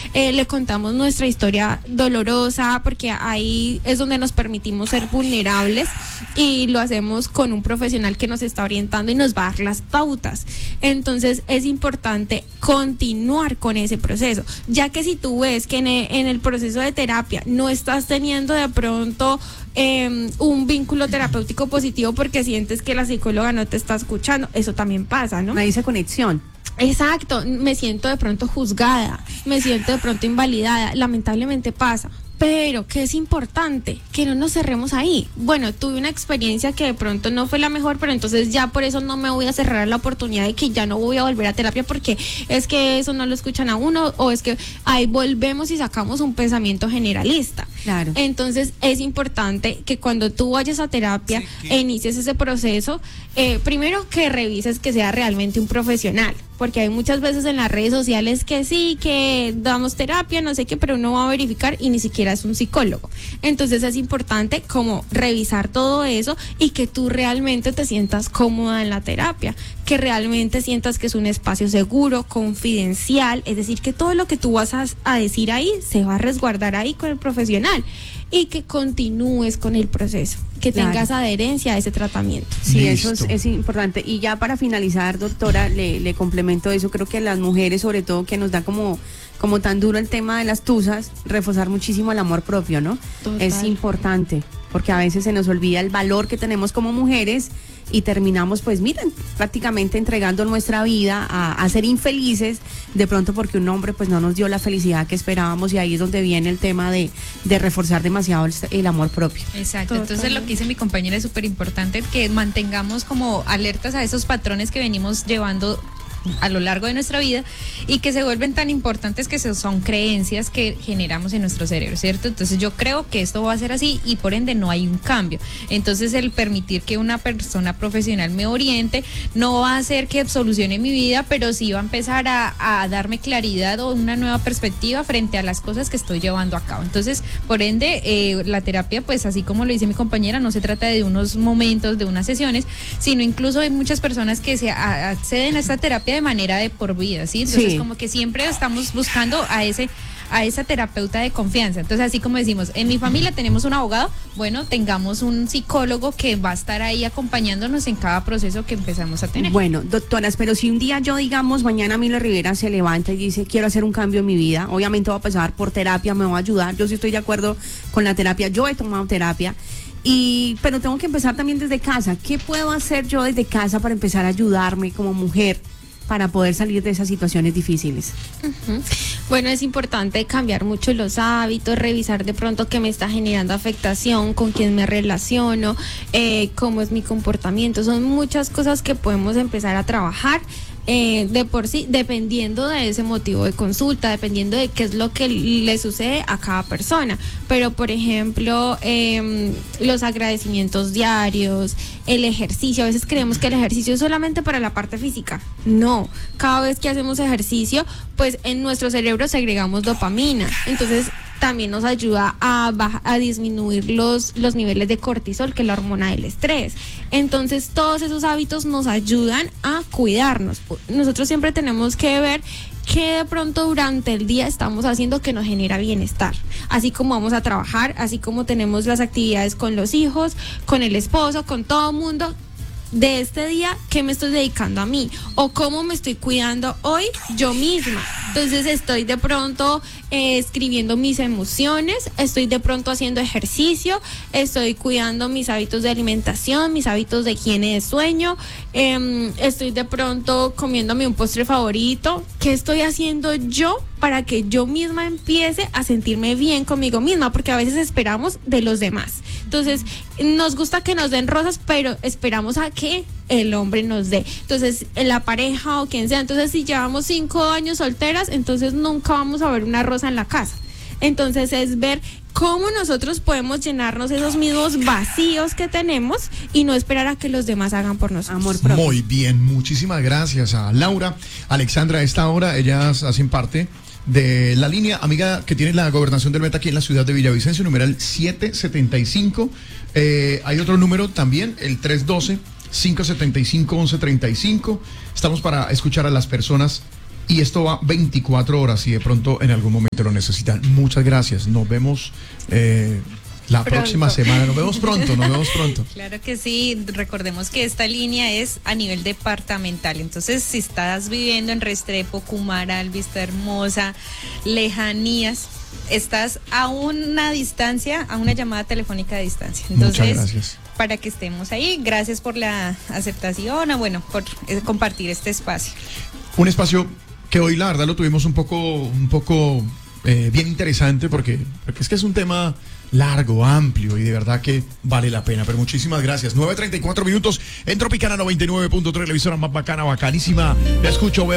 le contamos nuestra historia dolorosa, porque ahí es donde nos permitimos ser vulnerables y lo hacemos con un profesional que nos está orientando y nos va a dar las pautas. Entonces es importante continuar con ese proceso, ya que si tú ves que en el proceso de terapia no estás teniendo de pronto un vínculo terapéutico positivo porque sientes que la psicóloga no te está escuchando, eso también pasa, ¿no? No hay esa conexión. Exacto, me siento de pronto juzgada, me siento de pronto invalidada, lamentablemente pasa. Pero que es importante que no nos cerremos ahí. Bueno, tuve una experiencia que de pronto no fue la mejor, pero entonces ya por eso no me voy a cerrar la oportunidad de que ya no voy a volver a terapia porque es que eso no lo escuchan a uno, o es que ahí volvemos y sacamos un pensamiento generalista. Claro. Entonces es importante que cuando tú vayas a terapia e inicies ese proceso, primero que revises que sea realmente un profesional, porque hay muchas veces en las redes sociales que sí, que damos terapia, no sé qué, pero uno va a verificar y ni siquiera es un psicólogo. Entonces es importante como revisar todo eso y que tú realmente te sientas cómoda en la terapia, que realmente sientas que es un espacio seguro, confidencial, es decir, que todo lo que tú vas a decir ahí se va a resguardar ahí con el profesional, y que continúes con el proceso, que tengas adherencia a ese tratamiento. Sí, listo. Eso es importante. Y ya para finalizar, doctora, le complemento eso. Creo que a las mujeres, sobre todo, que nos da como tan duro el tema de las tusas, reforzar muchísimo el amor propio, ¿no? Total. Es importante, porque a veces se nos olvida el valor que tenemos como mujeres y terminamos, pues miren, prácticamente entregando nuestra vida a ser infelices, de pronto porque un hombre pues no nos dio la felicidad que esperábamos, y ahí es donde viene el tema de reforzar demasiado el amor propio. Exacto. Entonces lo que dice mi compañera es súper importante, que mantengamos como alertas a esos patrones que venimos llevando a lo largo de nuestra vida y que se vuelven tan importantes, que son creencias que generamos en nuestro cerebro, ¿cierto? Entonces yo creo que esto va a ser así y por ende no hay un cambio. Entonces el permitir que una persona profesional me oriente no va a hacer que solucione mi vida, pero sí va a empezar a darme claridad o una nueva perspectiva frente a las cosas que estoy llevando a cabo. Entonces, por ende, la terapia, pues así como lo dice mi compañera, no se trata de unos momentos, de unas sesiones, sino incluso hay muchas personas que se acceden a esta terapia de manera de por vida, ¿sí? Entonces, como que siempre estamos buscando a esa terapeuta de confianza. Entonces, así como decimos, en mi familia tenemos un abogado, bueno, tengamos un psicólogo que va a estar ahí acompañándonos en cada proceso que empezamos a tener. Bueno, doctoras, pero si un día yo, digamos, mañana Milo Rivera se levanta y dice, quiero hacer un cambio en mi vida, obviamente va a pasar por terapia, me va a ayudar, yo sí estoy de acuerdo con la terapia, yo he tomado terapia, pero tengo que empezar también desde casa. ¿Qué puedo hacer yo desde casa para empezar a ayudarme como mujer para poder salir de esas situaciones difíciles? Bueno, es importante cambiar mucho los hábitos, revisar de pronto qué me está generando afectación, con quién me relaciono, cómo es mi comportamiento. Son muchas cosas que podemos empezar a trabajar de por sí, dependiendo de ese motivo de consulta, dependiendo de qué es lo que le sucede a cada persona. Pero, por ejemplo, los agradecimientos diarios, el ejercicio. A veces creemos que el ejercicio es solamente para la parte física. No, cada vez que hacemos ejercicio, pues en nuestro cerebro segregamos dopamina. Entonces, también nos ayuda a disminuir los niveles de cortisol, que es la hormona del estrés. Entonces, todos esos hábitos nos ayudan a cuidarnos. Nosotros siempre tenemos que ver qué de pronto durante el día estamos haciendo que nos genera bienestar. Así como vamos a trabajar, así como tenemos las actividades con los hijos, con el esposo, con todo el mundo. De este día, ¿qué me estoy dedicando a mí? O cómo me estoy cuidando hoy yo misma. Entonces estoy de pronto escribiendo mis emociones, estoy de pronto haciendo ejercicio, estoy cuidando mis hábitos de alimentación, mis hábitos de higiene de sueño, estoy de pronto comiéndome un postre favorito. ¿Qué estoy haciendo yo para que yo misma empiece a sentirme bien conmigo misma? Porque a veces esperamos de los demás. Entonces, nos gusta que nos den rosas, pero esperamos a que el hombre nos dé. Entonces, la pareja o quien sea. Entonces, si llevamos 5 años solteras, entonces nunca vamos a ver una rosa en la casa. Entonces, es ver cómo nosotros podemos llenarnos esos mismos vacíos que tenemos y no esperar a que los demás hagan por nosotros. Amor propio. Muy bien, muchísimas gracias a Laura, Alexandra. A esta hora ellas hacen parte de la línea amiga que tiene la Gobernación del Meta aquí en la ciudad de Villavicencio, numeral 775. Hay otro número también, el 312-575-1135. Estamos para escuchar a las personas Y esto va 24 horas si de pronto en algún momento lo necesitan. Muchas gracias. Nos vemos la próxima semana. Nos vemos pronto, nos vemos pronto. Claro que sí. Recordemos que esta línea es a nivel departamental. Entonces, si estás viviendo en Restrepo, Cumaral, Vista Hermosa, lejanías, estás a una distancia, a una llamada telefónica de distancia. Entonces, muchas gracias. Para que estemos ahí, gracias por la aceptación, por compartir este espacio. Un espacio que hoy la verdad lo tuvimos un poco bien interesante porque es que es un tema largo, amplio y de verdad que vale la pena. Pero muchísimas gracias. 9:34 en Tropicana 99.3, la emisora más bacana, bacanísima. La escucho, veo.